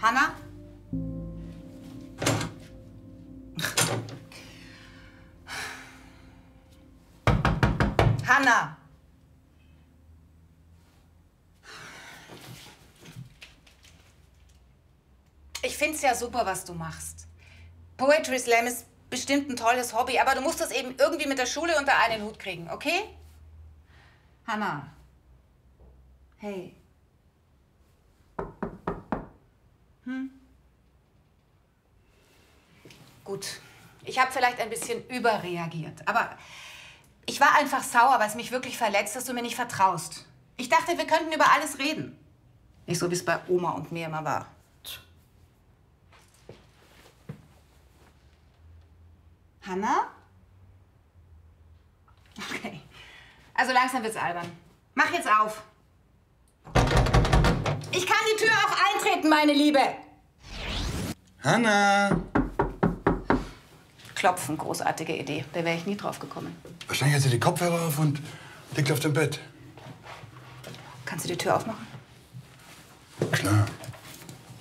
Hanna? Hanna! Ich find's ja super, was du machst. Poetry Slam ist bestimmt ein tolles Hobby, aber du musst das eben irgendwie mit der Schule unter einen Hut kriegen, okay? Hanna. Hey. Gut, ich habe vielleicht ein bisschen überreagiert, aber ich war einfach sauer, weil es mich wirklich verletzt, dass du mir nicht vertraust. Ich dachte, wir könnten über alles reden. Nicht so, wie es bei Oma und mir immer war. Hanna? Okay. Also langsam wird's albern. Mach jetzt auf. Ich kann die Tür auch eintreten, meine Liebe. Hanna! Klopfen, großartige Idee. Da wäre ich nie drauf gekommen. Wahrscheinlich hat sie die Kopfhörer auf und liegt auf dem Bett. Kannst du die Tür aufmachen? Klar.